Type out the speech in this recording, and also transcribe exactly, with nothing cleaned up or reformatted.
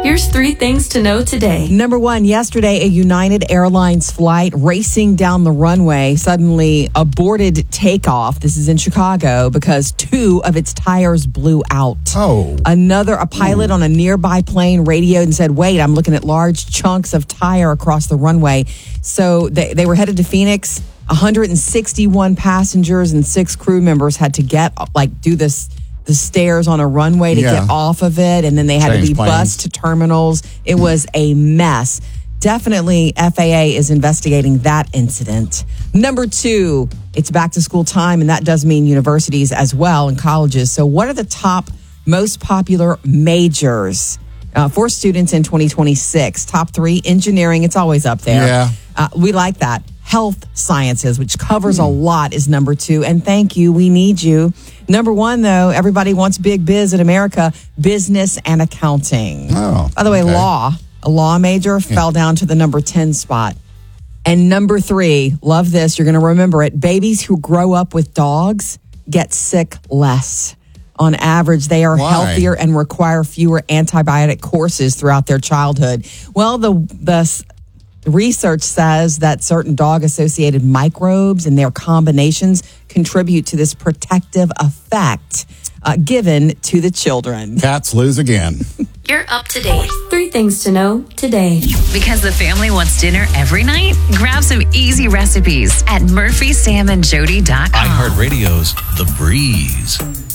Here's three things to know today. Number one, yesterday, a United Airlines flight racing down the runway suddenly aborted takeoff. This is in Chicago because two of its tires blew out. Oh. Another, a pilot Ooh. on a nearby plane radioed and said, wait, I'm looking at large chunks of tire across the runway. So they, they were headed to Phoenix. one hundred sixty-one passengers and six crew members had to get, like, do this the stairs on a runway to Yeah. get off of it, and then they had Change to be planes. bused to terminals. It was a mess. Definitely F A A is investigating that incident. Number two, it's back to school time, and that does mean universities as well and colleges. So what are the top most popular majors uh, for students in twenty twenty-six? Top three, engineering, it's always up there. Yeah. Uh, we like that. Health sciences, which covers a lot, is number two. And thank you. We need you. Number one, though, everybody wants big biz in America, business and accounting. Oh, By the way, okay. law, a law major fell down to the number ten spot. And number three, love this, you're going to remember it. Babies who grow up with dogs get sick less. On average, they are Why? healthier and require fewer antibiotic courses throughout their childhood. Well, the the research says that certain dog-associated microbes and their combinations contribute to this protective effect uh, given to the children. Cats lose again. You're up to date. Three things to know today. Because the family wants dinner every night? Grab some easy recipes at murphy sam and jody dot com. iHeartRadio's The Breeze.